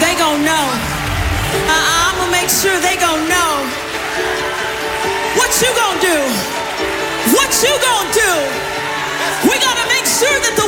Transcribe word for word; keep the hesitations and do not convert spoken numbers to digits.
They gon' know. Uh, I'm gonna make sure they gon' know. What you gon' do? What you gon' do? We gotta make sure that the